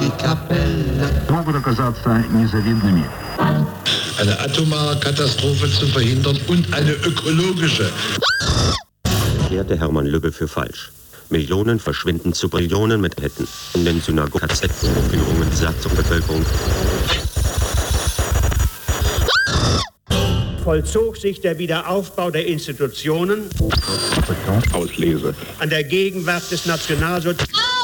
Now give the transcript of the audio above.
die Kapelle. Могут оказаться незавидными. Eine atomare Katastrophe zu verhindern und eine ökologische. Erklärte Hermann Lübbe für falsch. Millionen verschwinden zu Billionen mit Hätten. In den Synagogen, Vorführungen, Satzung, Bevölkerung. Vollzog sich der Wiederaufbau der Institutionen Auslese. an der Gegenwart des Nationalsozialismus.